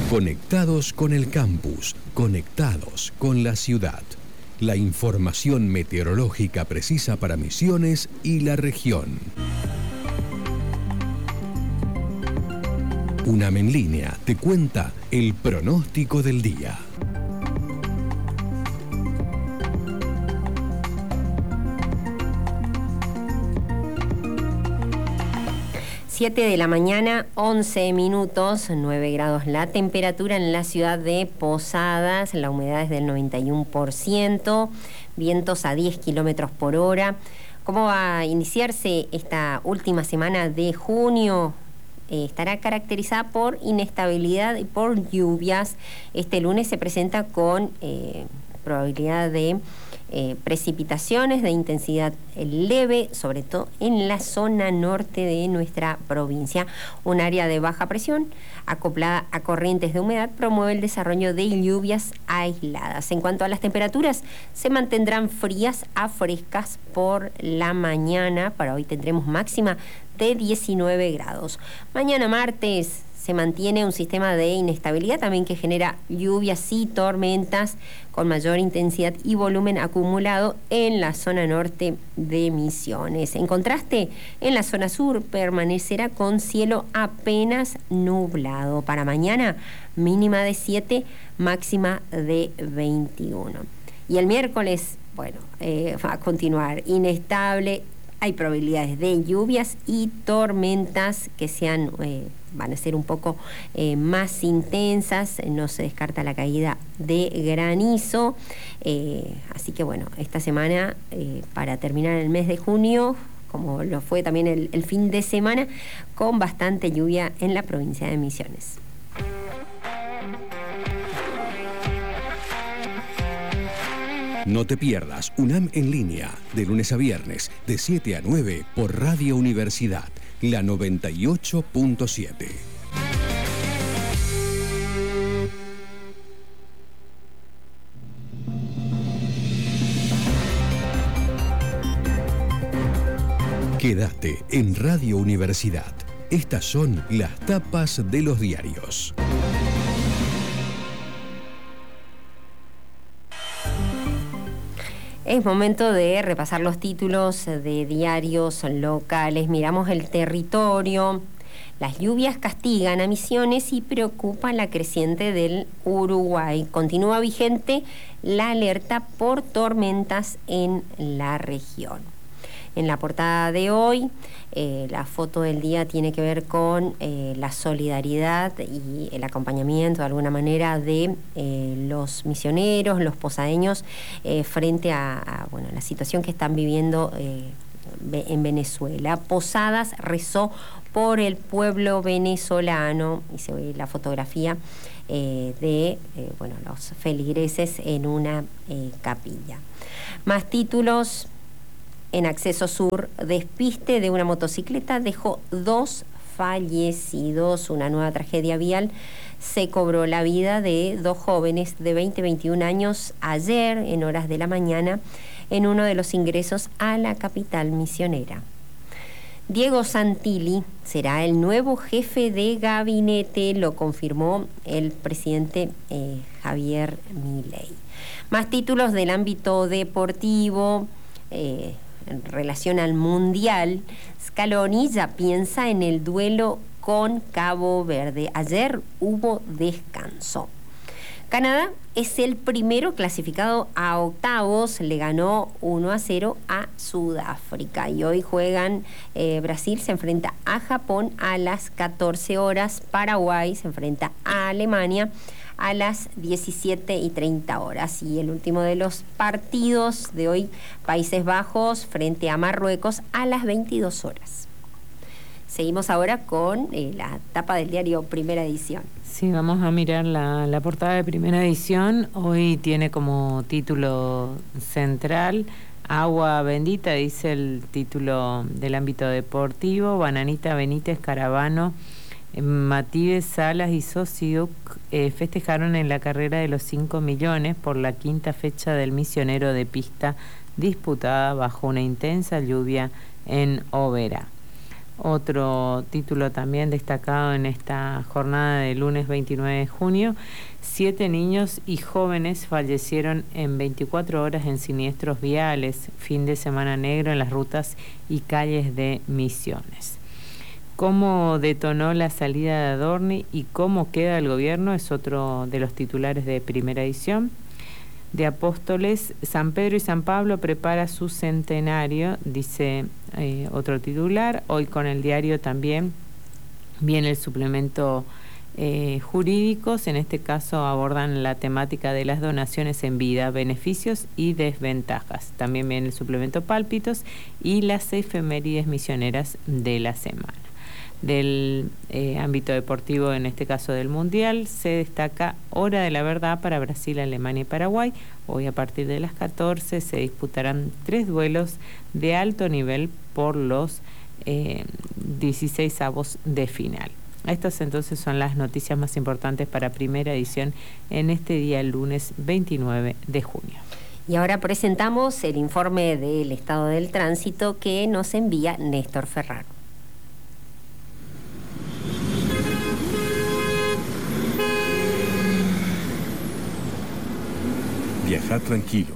Conectados con el campus, conectados con la ciudad. La información meteorológica precisa para Misiones y la región. UNAM en línea te cuenta el pronóstico del día. 7 de la mañana, 11 minutos, 9 grados la temperatura en la ciudad de Posadas, la humedad es del 91%, vientos a 10 kilómetros por hora. ¿Cómo va a iniciarse esta última semana de junio? Estará caracterizada por inestabilidad y por lluvias. Este lunes se presenta con probabilidad de precipitaciones de intensidad leve, sobre todo en la zona norte de nuestra provincia. Un área de baja presión acoplada a corrientes de humedad promueve el desarrollo de lluvias aisladas. En cuanto a las temperaturas, se mantendrán frías a frescas por la mañana. Para hoy tendremos máxima de 19 grados. Mañana martes se mantiene un sistema de inestabilidad también que genera lluvias y tormentas con mayor intensidad y volumen acumulado en la zona norte de Misiones. En contraste, en la zona sur permanecerá con cielo apenas nublado. Para mañana, mínima de 7, máxima de 21. Y el miércoles, va a continuar inestable. Hay probabilidades de lluvias y tormentas que van a ser un poco más intensas. No se descarta la caída de granizo. Así que esta semana, para terminar el mes de junio, como lo fue también el fin de semana, con bastante lluvia en la provincia de Misiones. No te pierdas UNAM en línea, de lunes a viernes, de 7 a 9 por Radio Universidad, la 98.7. Quédate en Radio Universidad. Estas son las tapas de los diarios. Es momento de repasar los títulos de diarios locales. Miramos El Territorio. Las lluvias castigan a Misiones y preocupa la creciente del Uruguay. Continúa vigente la alerta por tormentas en la región. En la portada de hoy, la foto del día tiene que ver con la solidaridad y el acompañamiento de alguna manera de los misioneros, los posadeños, frente a la situación que están viviendo en Venezuela. Posadas rezó por el pueblo venezolano y se ve la fotografía de los feligreses en una capilla. Más títulos. En Acceso Sur, despiste de una motocicleta dejó 2 fallecidos. Una nueva tragedia vial se cobró la vida de 2 jóvenes de 20 y 21 años ayer, en horas de la mañana, en uno de los ingresos a la capital misionera. Diego Santilli será el nuevo jefe de gabinete, lo confirmó el presidente Javier Milei. Más títulos del ámbito deportivo. En relación al Mundial, Scaloni ya piensa en el duelo con Cabo Verde. Ayer hubo descanso. Canadá es el primero clasificado a octavos, le ganó 1-0 a Sudáfrica. Y hoy juegan, Brasil se enfrenta a Japón a las 14 horas, Paraguay se enfrenta a Alemania a las 17:30 horas. Y el último de los partidos de hoy, Países Bajos frente a Marruecos a las 22 horas. Seguimos ahora con la tapa del diario Primera Edición. Sí, vamos a mirar la portada de Primera Edición. Hoy tiene como título central Agua Bendita, dice el título del ámbito deportivo. Bananita Benítez, Caravano, Matías Salas y Sociuc festejaron en la carrera de los 5 millones por la 5ª fecha del misionero de pista disputada bajo una intensa lluvia en Oberá. Otro título también destacado en esta jornada del lunes 29 de junio, 7 niños y jóvenes fallecieron en 24 horas en siniestros viales, fin de semana negro en las rutas y calles de Misiones. Cómo detonó la salida de Adorni y cómo queda el gobierno es otro de los titulares de Primera Edición. De Apóstoles, San Pedro y San Pablo prepara su centenario, dice otro titular. Hoy con el diario también viene el suplemento jurídicos, en este caso abordan la temática de las donaciones en vida, beneficios y desventajas. También viene el suplemento Pálpitos y las efemérides misioneras de la semana. Del ámbito deportivo, en este caso del Mundial, se destaca Hora de la Verdad para Brasil, Alemania y Paraguay. Hoy a partir de las 14 se disputarán 3 duelos de alto nivel por los 16avos de final. Estas entonces son las noticias más importantes para Primera Edición en este día, lunes 29 de junio. Y ahora presentamos el informe del estado del tránsito que nos envía Néstor Ferraro. Viaja tranquilo.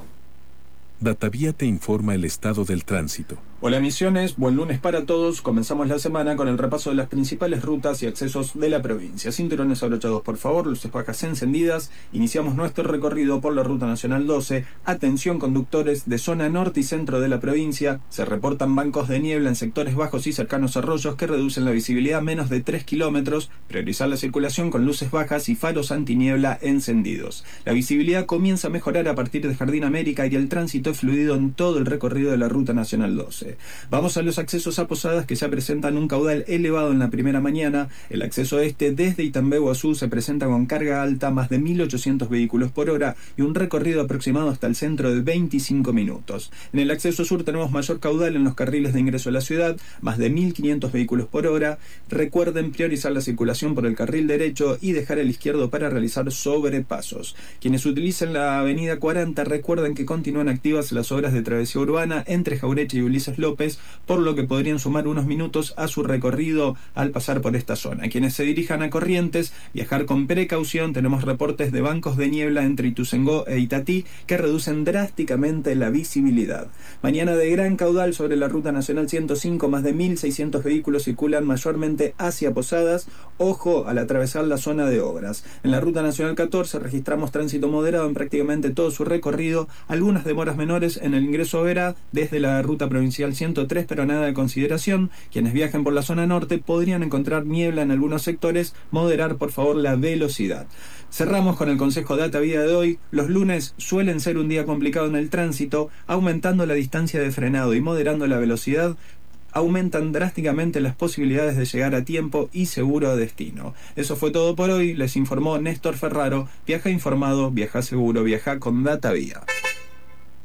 Datavía te informa el estado del tránsito. Hola Misiones, buen lunes para todos. Comenzamos la semana con el repaso de las principales rutas y accesos de la provincia. Cinturones abrochados por favor, luces bajas encendidas. Iniciamos nuestro recorrido por la Ruta Nacional 12. Atención conductores de zona norte y centro de la provincia. Se reportan bancos de niebla en sectores bajos y cercanos a arroyos que reducen la visibilidad a menos de 3 kilómetros. Priorizar la circulación con luces bajas y faros antiniebla encendidos. La visibilidad comienza a mejorar a partir de Jardín América y el tránsito es fluido en todo el recorrido de la Ruta Nacional 12. Vamos a los accesos a Posadas, que ya presentan un caudal elevado en la primera mañana. El acceso este desde Itambé Guazú se presenta con carga alta, más de 1.800 vehículos por hora y un recorrido aproximado hasta el centro de 25 minutos. En el acceso sur tenemos mayor caudal en los carriles de ingreso a la ciudad, más de 1.500 vehículos por hora. Recuerden priorizar la circulación por el carril derecho y dejar el izquierdo para realizar sobrepasos. Quienes utilicen la avenida 40 recuerden que continúan activas las obras de travesía urbana entre Jaureche y Ulises López, por lo que podrían sumar unos minutos a su recorrido al pasar por esta zona. Quienes se dirijan a Corrientes, viajar con precaución. Tenemos reportes de bancos de niebla entre Ituzaingó e Itatí que reducen drásticamente la visibilidad. Mañana de gran caudal sobre la Ruta Nacional 105, más de 1.600 vehículos circulan mayormente hacia Posadas. Ojo al atravesar la zona de obras. En la Ruta Nacional 14 registramos tránsito moderado en prácticamente todo su recorrido, algunas demoras menores en el ingreso a Vera desde la Ruta Provincial 103, pero nada de consideración. Quienes viajen por la zona norte podrían encontrar niebla en algunos sectores. Moderar por favor la velocidad. Cerramos con el consejo de Datavía de hoy. Los lunes suelen ser un día complicado en el tránsito. Aumentando la distancia de frenado y moderando la velocidad, aumentan drásticamente las posibilidades de llegar a tiempo y seguro a destino. Eso fue todo por hoy. Les informó Néstor Ferraro. Viaja informado, viaja seguro, viaja con Datavía.